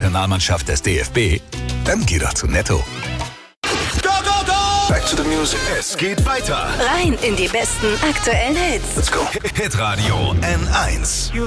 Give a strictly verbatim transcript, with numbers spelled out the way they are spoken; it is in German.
Nationalmannschaft des D F B? Dann geh doch zu Netto. Go, go, go! Back to the music. Es geht weiter. Rein in die besten aktuellen Hits. Let's go. Hitradio N eins.